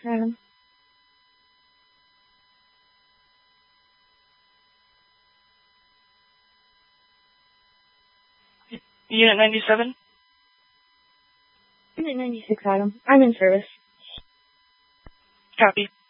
Adam. Unit 97? Unit 96, Adam. I'm in service. Copy.